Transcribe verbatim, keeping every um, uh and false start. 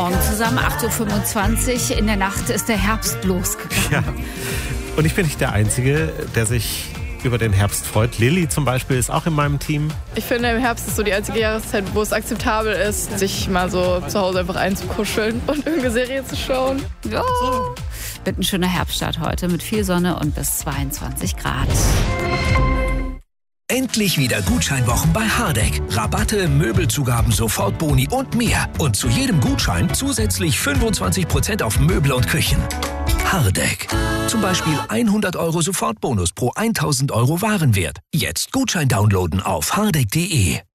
Morgen zusammen, acht Uhr fünfundzwanzig. In der Nacht ist der Herbst losgegangen. Ja. Und ich bin nicht der Einzige, der sich über den Herbst freut. Lilly zum Beispiel ist auch in meinem Team. Ich finde, im Herbst ist so die einzige Jahreszeit, wo es akzeptabel ist, sich mal so zu Hause einfach einzukuscheln und irgendeine Serie zu schauen. Ja. Wird ein schöner Herbststart heute mit viel Sonne und bis zweiundzwanzig Grad. Endlich wieder Gutscheinwochen bei Hardegg. Rabatte, Möbelzugaben, Sofortboni und mehr. Und zu jedem Gutschein zusätzlich fünfundzwanzig Prozent auf Möbel und Küchen. Hardegg. Zum Beispiel hundert Euro Sofortbonus pro tausend Euro Warenwert. Jetzt Gutschein downloaden auf hardegg punkt de.